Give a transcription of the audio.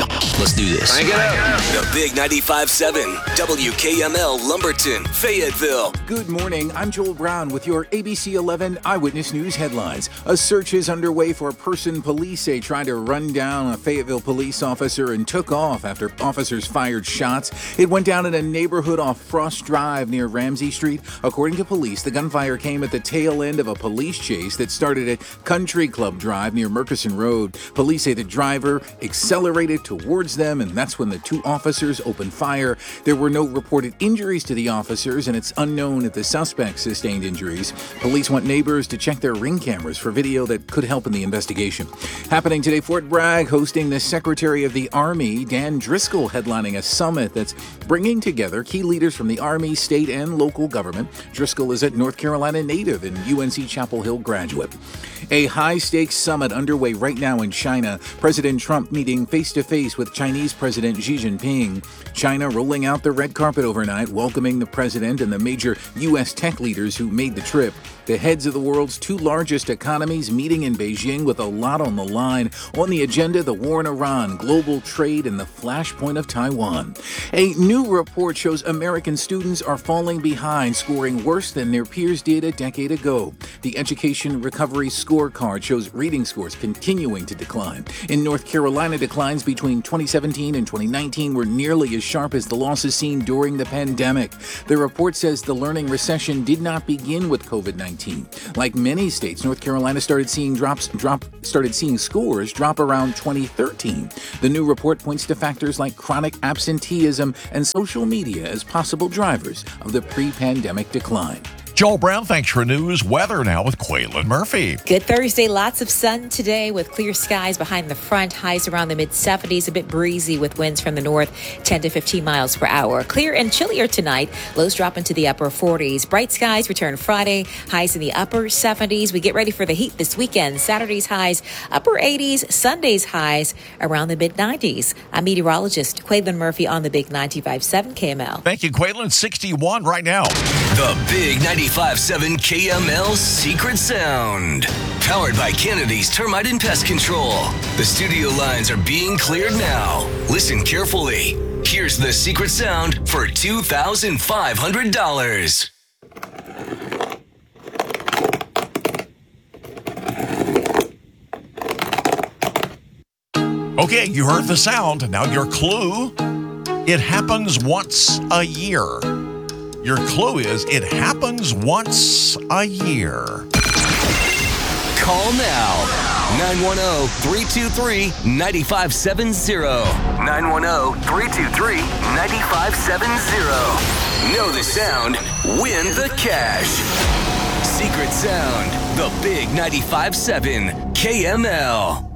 Let's do this. Crank it up. The Big 95.7, WKML, Lumberton, Fayetteville. Good morning. I'm Joel Brown with your ABC 11 Eyewitness News headlines. A search is underway for a person police say tried to run down a Fayetteville police officer and took off after officers fired shots. It went down in a neighborhood off Frost Drive near Ramsey Street. According to police, the gunfire came at the tail end of a police chase that started at Country Club Drive near Murchison Road. Police say the driver accelerated towards them, and that's when the two officers opened fire. There were no reported injuries to the officers, and it's unknown if the suspect sustained injuries. Police want neighbors to check their ring cameras for video that could help in the investigation. Happening today, Fort Bragg hosting the Secretary of the Army, Dan Driscoll, headlining a summit that's bringing together key leaders from the Army, state, and local government. Driscoll is a North Carolina native and UNC Chapel Hill graduate. A high-stakes summit underway right now in China. President Trump meeting face-to-face with Chinese President Xi Jinping. China rolling out the red carpet overnight, welcoming the president and the major U.S. tech leaders who made the trip. The heads of the world's two largest economies meeting in Beijing with a lot on the line. On the agenda, the war in Iran, global trade, and the flashpoint of Taiwan. A new report shows American students are falling behind, scoring worse than their peers did a decade ago. The Education Recovery Scorecard shows reading scores continuing to decline. In North Carolina, declines between 2017 and 2019 were nearly as sharp as the losses seen during the pandemic. The report says the learning recession did not begin with COVID-19. Like many states, North Carolina started seeing scores drop around 2013. The new report points to factors like chronic absenteeism and social media as possible drivers of the pre-pandemic decline. Joel Brown, thanks for news. Weather now with Quaylen Murphy. Good Thursday. Lots of sun today with clear skies behind the front. Highs around the mid-70s. A bit breezy with winds from the north, 10 to 15 miles per hour. Clear and chillier tonight. Lows drop into the upper 40s. Bright skies return Friday. Highs in the upper 70s. We get ready for the heat this weekend. Saturday's highs, upper 80s. Sunday's highs around the mid-90s. I'm meteorologist Quaylen Murphy on the Big 95.7 KML. Thank you, Quaylen. 61 right now. The Big 95.7 KML Secret Sound. Powered by Kennedy's Termite and Pest Control. The studio lines are being cleared now. Listen carefully. Here's the secret sound for $2,500. Okay, you heard the sound. Now your clue. It happens once a year. Your clue is it happens once a year. Call now. 910-323-9570. 910-323-9570. Know the sound, win the cash. Secret Sound, the Big 95.7 KML.